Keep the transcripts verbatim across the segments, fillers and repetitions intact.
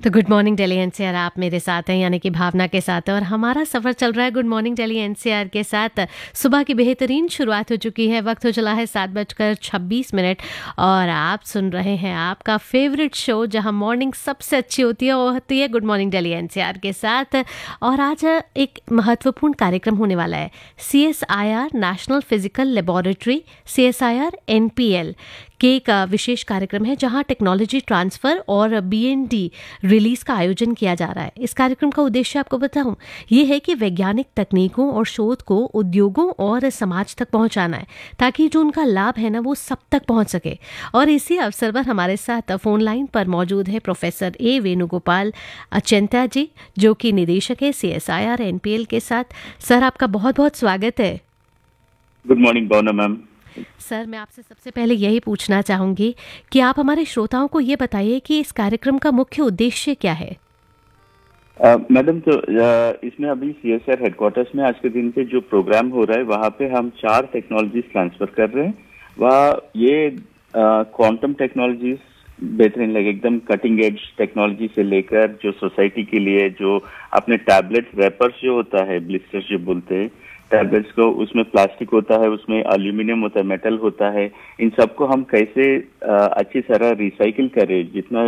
तो good morning Delhi NCR, आप मेरे साथ हैं यानी कि भावना के साथ है और हमारा सफ़र चल रहा है गुड मॉर्निंग दिल्ली एनसीआर के साथ। सुबह की बेहतरीन शुरुआत हो चुकी है, वक्त हो चला है सात बजकर छब्बीस मिनट और आप सुन रहे हैं आपका फेवरेट शो जहां मॉर्निंग सबसे अच्छी होती है वो होती है गुड मॉर्निंग दिल्ली एनसीआर के साथ। और आज एक महत्वपूर्ण कार्यक्रम होने वाला है, C S I R national physical laboratory C S I R N P L के एक विशेष कार्यक्रम है जहां टेक्नोलॉजी ट्रांसफ़र और बी एन डी रिलीज का आयोजन किया जा रहा है। इस कार्यक्रम का उद्देश्य आपको बताऊं, ये है कि वैज्ञानिक तकनीकों और शोध को उद्योगों और समाज तक पहुंचाना है ताकि जो उनका लाभ है ना वो सब तक पहुंच सके। और इसी अवसर पर हमारे साथ फोन लाइन पर मौजूद है प्रोफेसर ए वेणुगोपाल अचिंत्य जी, जो कि निदेशक है C S I R N P L के साथ। सर, आपका बहुत बहुत स्वागत है। गुड मॉर्निंग भावना मैम। सर, मैं आपसे सबसे पहले यही पूछना चाहूंगी कि आप हमारे श्रोताओं को ये बताइए कि इस कार्यक्रम का मुख्य उद्देश्य क्या है। मैडम, तो uh, इसमें अभी सी एस आर हेडक्वार्टर्स में आज के दिन पे जो प्रोग्राम हो रहा है वहाँ पे हम चार टेक्नोलॉजीज ट्रांसफर कर रहे हैं। वह ये क्वांटम टेक्नोलॉजीज बेहतरीन लगे, एकदम कटिंग एज टेक्नोलॉजी से लेकर जो सोसाइटी के लिए जो अपने टैबलेट रैपर्स जो होता है, ब्लिस्टर्स जो बोलते हैं टैबलेट्स को, उसमें प्लास्टिक होता है, उसमें एल्यूमिनियम होता है, मेटल होता है, इन सबको हम कैसे आ, अच्छी तरह रिसाइकिल करें, जितना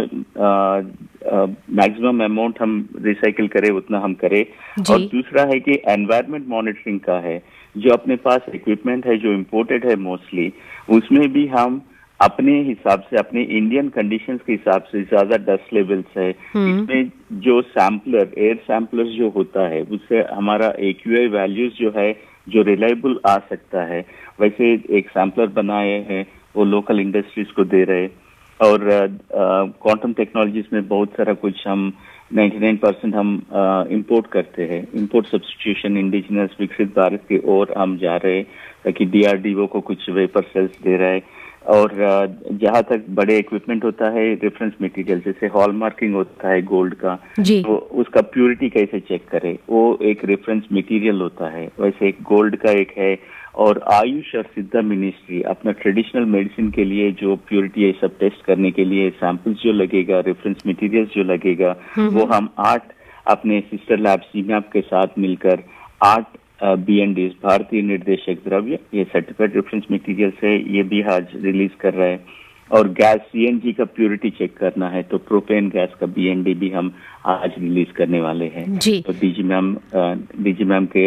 मैक्सिमम अमाउंट हम रिसाइकिल करें उतना हम करें। और दूसरा है कि एनवायरनमेंट मॉनिटरिंग का है, जो अपने पास इक्विपमेंट है जो इम्पोर्टेड है मोस्टली, उसमें भी हम अपने हिसाब से, अपने इंडियन कंडीशंस के हिसाब से ज्यादा डस्ट लेवल्स है, इसमें जो सैम्पलर एयर सैम्पलर जो होता है उससे हमारा ए क्यू आई वैल्यूज जो है जो रिलायबल आ सकता है, वैसे एक सैम्पलर बनाए हैं वो लोकल इंडस्ट्रीज को दे रहे। और क्वांटम टेक्नोलॉजीज में बहुत सारा कुछ हम निन्यानवे परसेंट हम इंपोर्ट uh, करते हैं। इंपोर्ट सब्स्टिट्यूशन इंडिजिनस विकसित भारत की ओर हम जा रहे हैं, ताकि डी आर डी ओ को कुछ वेपर सेल्स दे रहा है। और जहाँ तक बड़े इक्विपमेंट होता है, रेफरेंस मटेरियल जैसे हॉलमार्किंग होता है गोल्ड का, तो उसका प्योरिटी कैसे चेक करे, वो एक रेफरेंस मटेरियल होता है। वैसे एक गोल्ड का एक है। और आयुष और सिद्धा मिनिस्ट्री अपना ट्रेडिशनल मेडिसिन के लिए जो प्योरिटी है सब टेस्ट करने के लिए सैंपल्स जो लगेगा, रेफरेंस मटेरियल्स जो लगेगा, वो हम आठ अपने सिस्टर लैब सीमैप के साथ मिलकर आठ बी एन डीज भारतीय निर्देशक द्रव्य, ये सर्टिफाइड रेफरेंस मटेरियल्स है, ये भी आज रिलीज कर रहा है। और गैस सी एन जी का प्योरिटी चेक करना है तो प्रोपेन गैस का बी एन डी भी हम आज रिलीज करने वाले हैं। तो डीजी मैम डीजी मैम के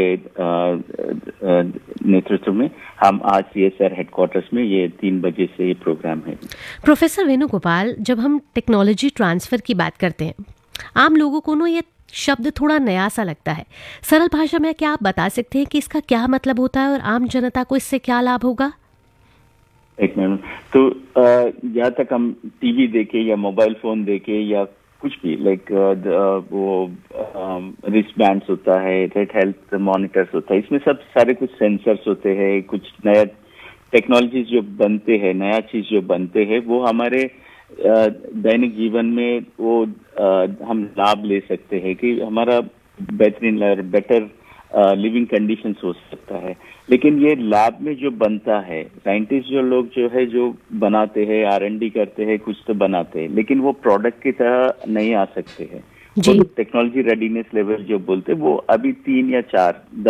नेतृत्व में हम आज सी एस आर हेडक्वार्टर्स में ये तीन बजे से ये प्रोग्राम है। प्रोफेसर वेणुगोपाल, जब हम टेक्नोलॉजी ट्रांसफर की बात करते हैं, आम लोगों को ना ये शब्द थोड़ा नया सा लगता है। सरल भाषा में क्या आप बता सकते हैं कि इसका क्या मतलब होता है और आम जनता को इससे क्या लाभ होगा? एक मिनट, तो जहाँ तक हम टीवी देखे या मोबाइल फोन देखे या कुछ भी लाइक वो रिस्ट बैंड्स होता है, रेड हेल्थ मॉनिटर्स होता है, इसमें सब सारे कुछ सेंसर्स होते हैं, कुछ नया टेक्नोलॉजी जो बनते हैं, नया चीज जो बनते हैं, वो हमारे दैनिक जीवन में वो आ, हम लाभ ले सकते हैं कि हमारा बेहतरीन बेटर लिविंग कंडीशंस हो सकता है। लेकिन ये लैब में जो बनता है, साइंटिस्ट जो लोग जो है जो बनाते हैं, आर एन डी करते हैं, कुछ तो बनाते हैं, लेकिन वो प्रोडक्ट की तरह नहीं आ सकते हैं। टेक्नोलॉजी रेडीनेस लेवल जो बोलते हैं वो अभी तीन या चार